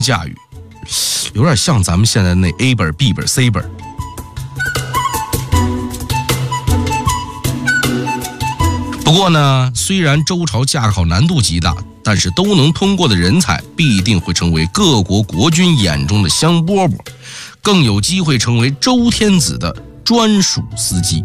驾驭，有点像咱们现在那 A 本 B 本 C 本。不过呢，虽然周朝驾考难度极大，但是都能通过的人才必定会成为各国国君眼中的香饽饽，更有机会成为周天子的专属司机。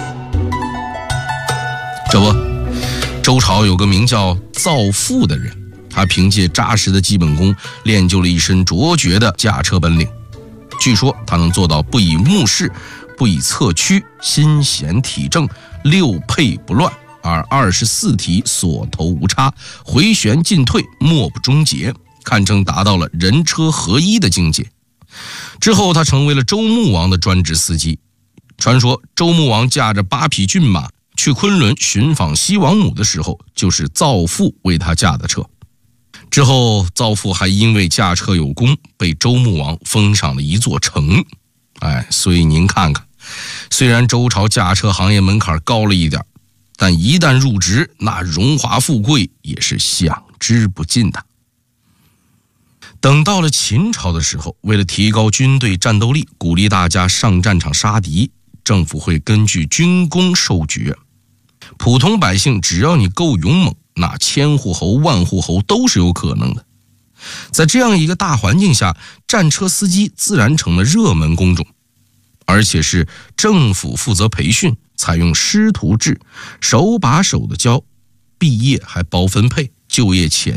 这不，周朝有个名叫造父的人，他凭借扎实的基本功练就了一身卓绝的驾车本领。据说他能做到不以目视，不以侧驱，心弦体正，六配不乱，而24题所头无差，回旋进退莫不终结，堪称达到了人车合一的境界。之后他成为了周穆王的专职司机。传说周穆王驾着8匹骏马去昆仑寻访西王母的时候，就是造父为他驾的车。之后造父还因为驾车有功，被周穆王封上了一座城。所以您看看，虽然周朝驾车行业门槛高了一点，但一旦入职，那荣华富贵也是享之不尽的。等到了秦朝的时候，为了提高军队战斗力，鼓励大家上战场杀敌，政府会根据军功授爵。普通百姓只要你够勇猛，那千户侯万户侯都是有可能的。在这样一个大环境下，战车司机自然成了热门工种，而且是政府负责培训，采用师徒制，手把手的教，毕业还包分配，就业前